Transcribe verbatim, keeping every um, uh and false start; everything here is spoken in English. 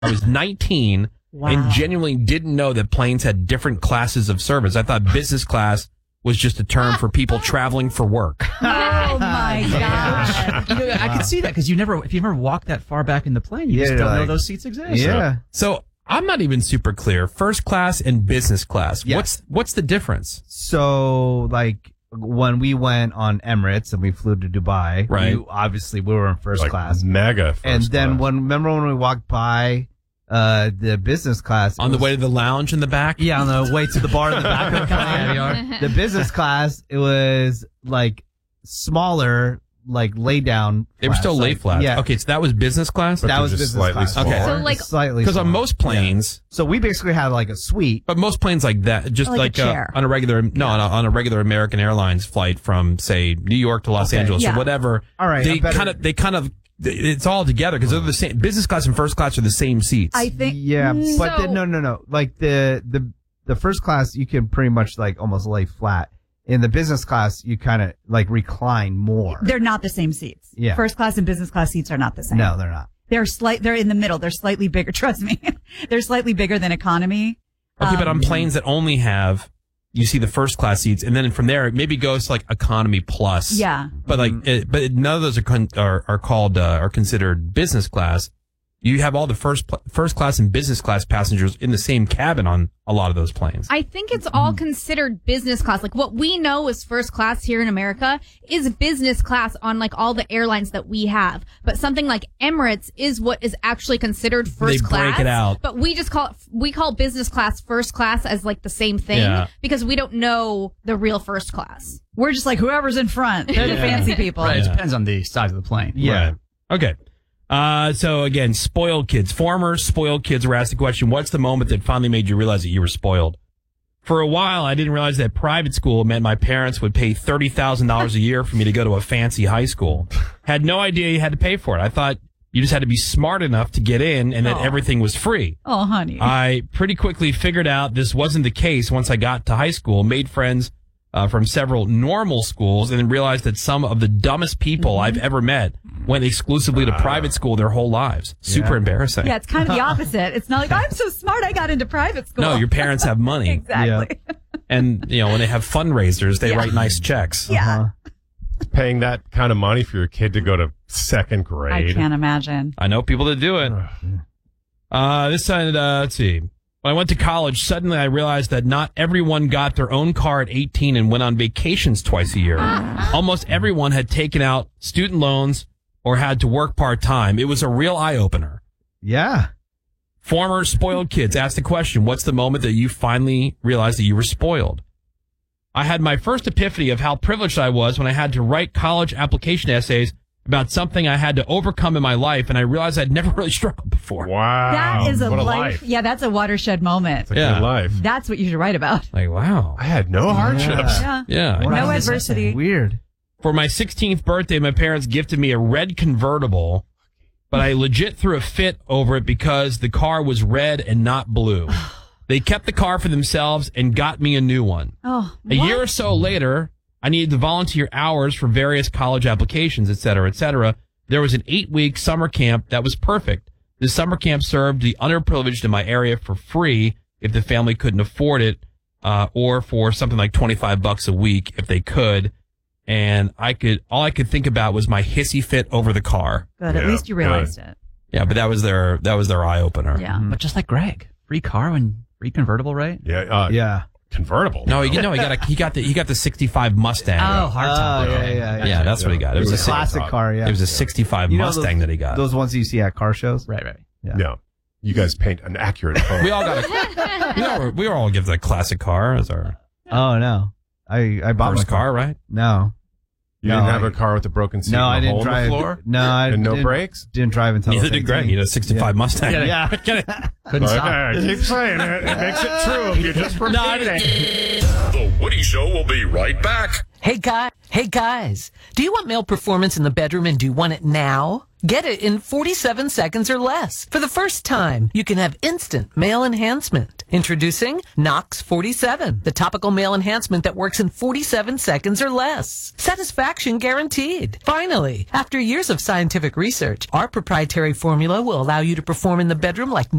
I was nineteen Wow. and genuinely didn't know that planes had different classes of service. I thought business class was just a term for people traveling for work. Oh my gosh. You know, I can see that because you never, if you never walked that far back in the plane, you Yeah, just don't like- know those seats exist. Yeah. So I'm not even super clear. First class and business class. Yes. What's what's the difference? So, like, when we went on Emirates and we flew to Dubai, Right. we, obviously we were in first Like class. mega first And then class. when, remember when we walked by uh, the business class? it On the was- way to the lounge in the back? Yeah, on the way to the bar in the back of the plane. The business class, it was like smaller, like lay down. They were class. still lay Like, flat. Yeah. Okay, so that was business class? But that they're was just business slightly class. smaller. Okay. So, like- slightly Because on smaller. most planes, So we basically had like a suite. but most planes like that, just Like a like, uh, chair. on a regular, no, on a, on a regular American Airlines flight from, say, New York to Los Okay. Angeles Yeah. or whatever. All right, They I better- kind of, they kind of, it's all together because they're the same. Business class and first class are the same seats. I think. Yeah, Mm, but So- the, no, no, no. Like the the the first class, you can pretty much like almost lay flat. In the business class, you kind of like recline more. They're not the same seats. Yeah. First class and business class seats are not the same. No, they're not. They're slight. They're in the middle. They're slightly bigger. Trust me. They're slightly bigger than economy. Okay, but Um, on planes that only have, you see the first class seats, and then from there it maybe goes to like economy plus. Yeah. But like, it, but none of those are con- are, are called uh, are considered business class. You have all the first pl- first class and business class passengers in the same cabin on a lot of those planes. I think it's all considered business class. Like what we know is first class here in America is business class on like all the airlines that we have. But something like Emirates is what is actually considered first They break class. it out. But we just call it, we call business class first class as like the same thing Yeah. because we don't know the real first class. We're just like whoever's in front. They're the Yeah. fancy people. Right. It Yeah. depends on the size of the plane. Yeah. Right. Okay. Uh, so again, spoiled kids. Former spoiled kids were asked the question, what's the moment that finally made you realize that you were spoiled? For a while, I didn't realize that private school meant my parents would pay thirty thousand dollars a year for me to go to a fancy high school. Had no idea you had to pay for it. I thought you just had to be smart enough to get in and that Aw. everything was free. Oh, honey. I pretty quickly figured out this wasn't the case once I got to high school, made friends uh, from several normal schools, and then realized that some of the dumbest people I've ever met went exclusively to private school their whole lives. Super embarrassing. yeah, it's kind of the opposite. It's not like I'm so smart I got into private school. No, your parents have money. Exactly. And, you know, when they have fundraisers, they Yeah. write nice checks. Yeah. Uh-huh. Paying that kind of money for your kid to go to second I grade. can't imagine. I know people that do it. Uh, this side, uh, let's see. When I went to college, suddenly I realized that not everyone got their own car at eighteen and went on vacations twice a year. Almost everyone had taken out student loans or had to work part-time. It was a real eye-opener. Yeah. Former spoiled kids asked the question, what's the moment that you finally realized that you were spoiled? I had my first epiphany of how privileged I was when I had to write college application essays about something I had to overcome in my life, and I realized I'd never really struggled before. Wow. That is a what a life. life. Yeah, that's a watershed moment. It's a Yeah. good life. That's what you should write about. Like, wow. I had no hardships. Yeah. Yeah. No Wow. adversity. Weird. For my sixteenth birthday, my parents gifted me a red convertible, but I legit threw a fit over it because the car was red and not blue. They kept the car for themselves and got me a new one. Oh, A what? year or so later, I needed to volunteer hours for various college applications, et cetera, et cetera. There was an eight-week summer camp that was perfect. The summer camp served the underprivileged in my area for free if the family couldn't afford it, uh, or for something like twenty-five bucks a week if they could. And I could, all I could think about was my hissy fit over the car. Good. At Yeah, least you realized it. Yeah, but that was their, that was their eye opener. Yeah. But just like Greg, free car and free convertible, right? Yeah. Uh, Yeah. Convertible. No, he, no, he got a, he got the, he got the sixty-five Mustang. Oh, hard Oh, top. yeah, Okay. yeah, yeah. Yeah, that's what he got. It was It a was a classic car, yeah. It was a sixty-five You know Mustang those- that he got. Those ones you see at car shows? Right, right. Yeah. No. You guys paint an accurate home. We all got a, we all, we all give that classic car as our Oh, no. I, I bought first my car, right? No. You No, didn't have I- a car with a broken seat No, I and a didn't hole drive. in the floor? No, I And no didn't, brakes? Didn't drive until I Neither was did Greg. eighteen. He had a sixty-five Mustang. Yeah. Couldn't stop. I keep saying it. It makes it true if you just repeat No, I it. The Woody Show will be right back. Hey guy, hey guys, do you want male performance in the bedroom and do you want it now? Get it in forty-seven seconds or less. For the first time, you can have instant male enhancement. Introducing Nox forty-seven, the topical male enhancement that works in forty-seven seconds or less. Satisfaction guaranteed. Finally, after years of scientific research, our proprietary formula will allow you to perform in the bedroom like